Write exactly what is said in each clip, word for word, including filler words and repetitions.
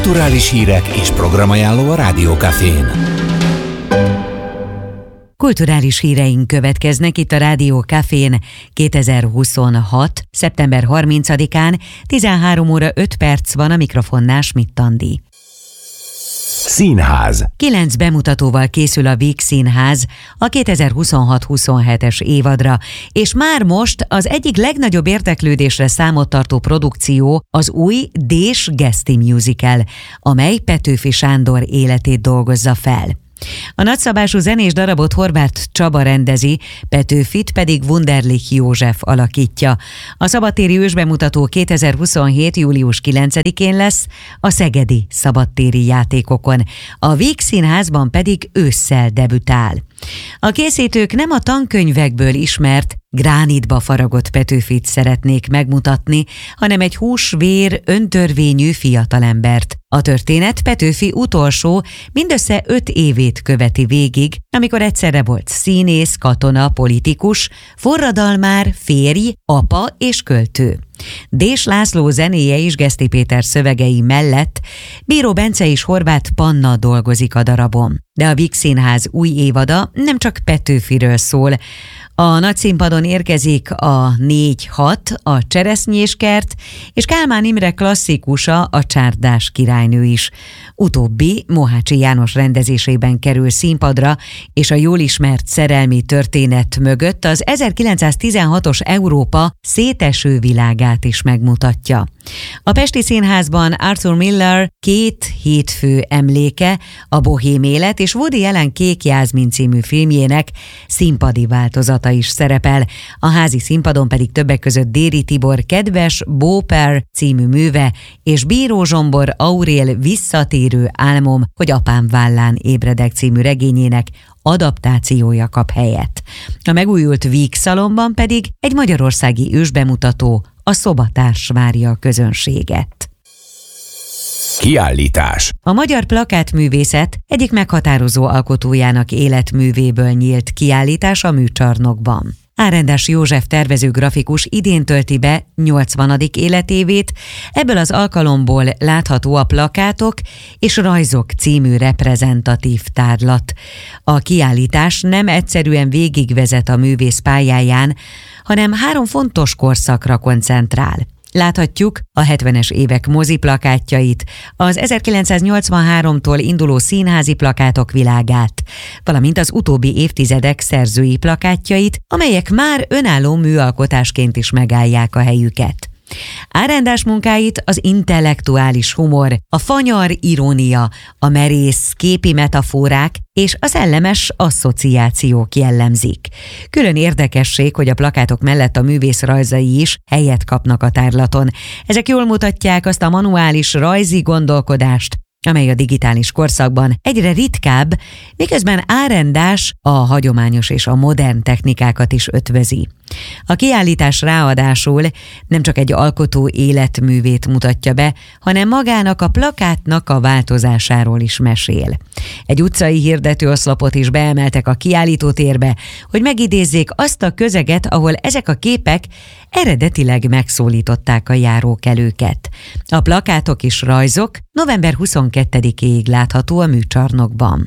kulturális hírek és programajánló a Rádiókafén. Kulturális híreink következnek itt a Rádiókafén kétezer-huszonhat. szeptember harmincadikán, tizenhárom óra öt perc van, a mikrofonnál Schmidt Andi. Színház. Kilenc bemutatóval készül a Víg Színház a kétezer-huszonhat-huszonhetes évadra, és már most az egyik legnagyobb érdeklődésre számot tartó produkció az új Dés Geszti Musical, amely Petőfi Sándor életét dolgozza fel. A nagyszabású zenés darabot Horváth Csaba rendezi, Petőfit pedig Wunderlich József alakítja. A szabadtéri ősbemutató kétezer-huszonhét. július kilencedikén lesz a szegedi szabadtéri játékokon, a Víg Színházban pedig ősszel debütál. A készítők nem a tankönyvekből ismert, gránitba faragott Petőfit szeretnék megmutatni, hanem egy hús-vér, öntörvényű fiatalembert. A történet Petőfi utolsó, mindössze öt évét követi végig, amikor egyszerre volt színész, katona, politikus, forradalmár, férj, apa és költő. Dés László zenéje és Geszti Péter szövegei mellett Bíró Bence és Horváth Panna dolgozik a darabon. De a Víg Színház új évada nem csak Petőfiről szól. A nagyszínpadon érkezik a négy hat, a Cseresznyeskert, és Kálmán Imre klasszikusa, a Csárdás királynő is. Utóbbi Mohácsi János rendezésében kerül színpadra, és a jól ismert szerelmi történet mögött az ezerkilencszáztizenhatos Európa széteső világát is megmutatja. A Pesti Színházban Arthur Miller Két hétfő emléke, a bohém élet és Woody Allen Kék Jászmin című filmjének színpadi változata is szerepel, a házi színpadon pedig többek között Déri Tibor Kedves Bóper című műve és Bíró Zsombor Aurél Visszatérő álmom, hogy apám vállán ébredek című regényének adaptációja kap helyet. A megújult Víg Szalonban pedig egy magyarországi ősbemutató, a Szobatárs várja a közönséget. Kiállítás. A magyar plakátművészet egyik meghatározó alkotójának életművéből nyílt kiállítás a Műcsarnokban. Árendás József tervező grafikus idén tölti be nyolcvanadik életévét, ebből az alkalomból látható a Plakátok és Rajzok című reprezentatív tárlat. A kiállítás nem egyszerűen végigvezet a művész pályáján, hanem három fontos korszakra koncentrál. Láthatjuk a hetvenes évek moziplakátjait, az ezerkilencszáznyolcvanháromtól induló színházi plakátok világát, valamint az utóbbi évtizedek szerzői plakátjait, amelyek már önálló műalkotásként is megállják a helyüket. Árendás munkáit az intellektuális humor, a fanyar irónia, a merész képi metaforák és a szellemes asszociációk jellemzik. Külön érdekesség, hogy a plakátok mellett a művész rajzai is helyet kapnak a tárlaton. Ezek jól mutatják azt a manuális rajzi gondolkodást, amely a digitális korszakban egyre ritkább, miközben Árendás a hagyományos és a modern technikákat is ötvözi. A kiállítás ráadásul nem csak egy alkotó életművét mutatja be, hanem magának a plakátnak a változásáról is mesél. Egy utcai hirdetőoszlopot is beemeltek a kiállítótérbe, hogy megidézzék azt a közeget, ahol ezek a képek eredetileg megszólították a járókelőket. A Plakátok és Rajzok november huszonkettedikéig látható a Műcsarnokban.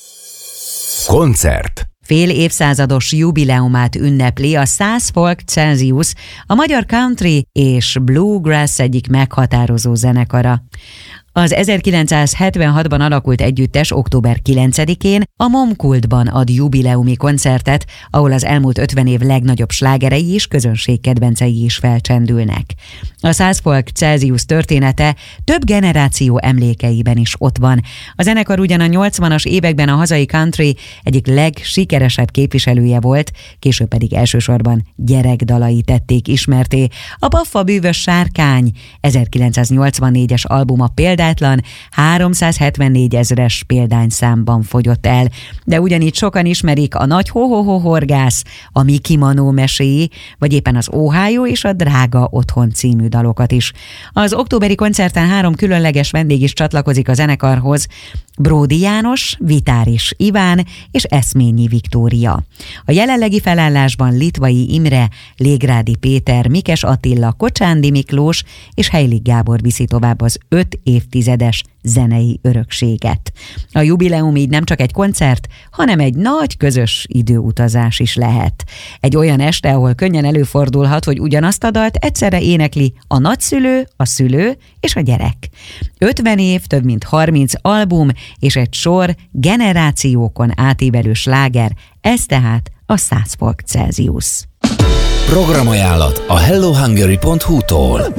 Koncert. Fél évszázados jubileumát ünnepli a száz Folk Celsius, a magyar country és bluegrass egyik meghatározó zenekara. Az ezerkilencszázhetvenhatban alakult együttes október kilencedikén a Momkultban ad jubileumi koncertet, ahol az elmúlt ötven év legnagyobb slágerei és közönségkedvencei is felcsendülnek. A száz Folk Celsius története több generáció emlékeiben is ott van. A zenekar ugyan a nyolcvanas években a hazai country egyik legsikeresebb képviselője volt, később pedig elsősorban gyerekdalai tették ismerté. A Baffa bűvös sárkány ezerkilencszáznyolcvannégyes albuma példátlan háromszázhetvennégy ezres példányszámban fogyott el, de ugyanígy sokan ismerik a Nagy Ho-Ho-Ho horgász, a Miki Manó meséi, vagy éppen az Ohio és a Drága otthon című dalokat is. Az októberi koncerten három különleges vendég is csatlakozik a zenekarhoz: Bródi János, Vitáris Iván és Eszményi Viktória. A jelenlegi felállásban Litvai Imre, Légrádi Péter, Mikes Attila, Kocsándi Miklós és Heilig Gábor viszi tovább az öt évtized évtizedes zenei örökséget. A jubileum így nem csak egy koncert, hanem egy nagy közös időutazás is lehet. Egy olyan este, ahol könnyen előfordulhat, hogy ugyanazt a dalt egyszerre énekli a nagyszülő, a szülő és a gyerek. ötven év, több mint harminc album és egy sor generációkon átívelő sláger, ez tehát a száz fok Celsius. Programajánlat a hello hungary pont hu-tól.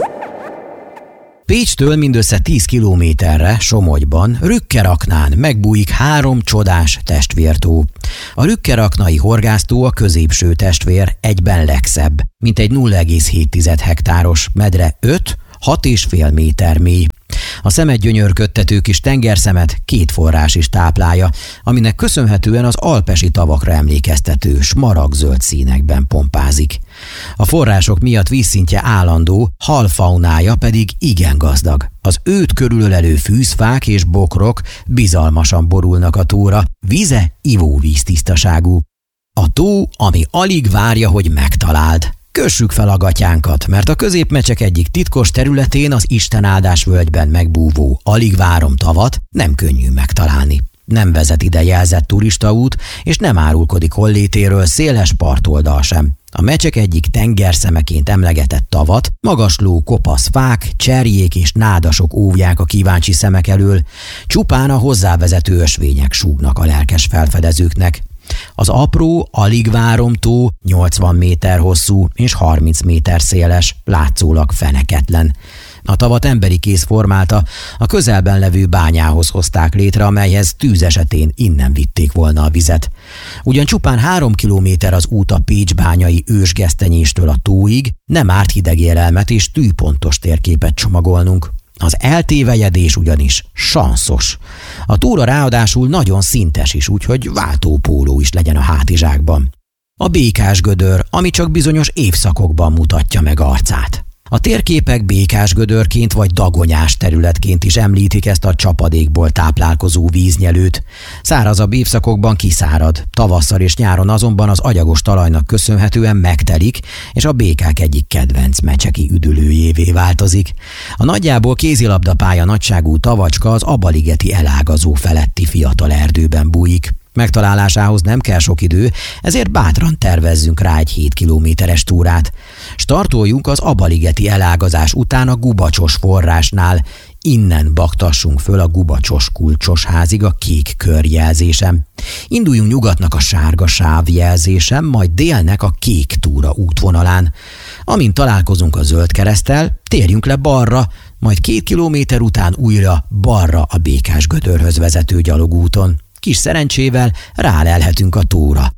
Pécstől mindössze tíz kilométerre, Somogyban, Rükkeraknán megbújik három csodás testvértó. A rükkeraknai horgásztó a középső testvér, egyben legszebb, mint egy nulla egész hét hektáros medre öt hat és fél méter mély. A szemet gyönyörködtető kis tengerszemet két forrás is táplálja, aminek köszönhetően az alpesi tavakra emlékeztető smaragdzöld színekben pompázik. A források miatt vízszintje állandó, halfaunája pedig igen gazdag. Az őt körülölelő fűzfák és bokrok bizalmasan borulnak a tóra, víze ivóvíz tisztaságú. A tó, ami alig várja, hogy megtaláld. Kössük fel a gatyánkat, mert a középmecsek egyik titkos területén, az Istenáldás völgyben megbúvó Aligvárom tavat nem könnyű megtalálni. Nem vezet ide jelzett turistaút, és nem árulkodik hollétéről széles partoldal sem. A mecsek egyik tengerszemeként emlegetett tavat magasló kopasz fák, cserjék és nádasok óvják a kíváncsi szemek elől, csupán a hozzávezető ösvények súgnak a lelkes felfedezőknek. Az apró Aligvárom tó nyolcvan méter hosszú és harminc méter széles, látszólag feneketlen. A tavat emberi kéz formálta, a közelben levő bányához hozták létre, amelyhez tűz esetén innen vitték volna a vizet. Ugyan csupán három kilométer az út a Pécs-bányai ősgesztenyéstől a tóig, nem árt hideg élelmet és tűpontos térképet csomagolnunk. Az eltévejedés ugyanis sanszos. A tóra ráadásul nagyon szintes is, úgyhogy váltópóló is legyen a hátizsákban. A Békásgödör, ami csak bizonyos évszakokban mutatja meg arcát. A térképek Békásgödörként vagy dagonyás területként is említik ezt a csapadékból táplálkozó víznyelőt. Szárazabb évszakokban kiszárad, tavasszal és nyáron azonban az agyagos talajnak köszönhetően megtelik, és a békák egyik kedvenc mecseki üdülőjévé változik. A nagyjából kézilabdapálya nagyságú tavacska az Abaligeti elágazó feletti fiatal erdőben bújik. Megtalálásához nem kell sok idő, ezért bátran tervezzünk rá egy hét kilométeres túrát. Startoljunk az Abaligeti elágazás után a Gubacsos forrásnál, innen baktassunk föl a Gubacsos kulcsos házig a kék körjelzésem. Induljunk nyugatnak a sárga sávjelzésem, majd délnek a kék túra útvonalán. Amint találkozunk a zöld kereszttel, térjünk le balra, majd két kilométer után újra balra a Békásgödörhöz vezető gyalogúton. Kis szerencsével rálelhetünk a tóra.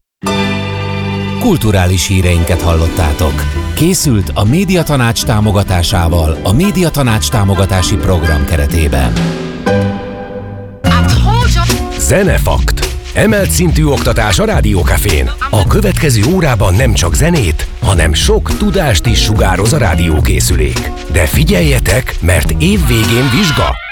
Kulturális híreinket hallottátok. Készült a Médiatanács támogatásával a Médiatanács támogatási program keretében. Zenefakt. Emelt szintű oktatás a Rádiókafén. A következő órában nem csak zenét, hanem sok tudást is sugároz a rádiókészülék. De figyeljetek, mert év végén vizsga.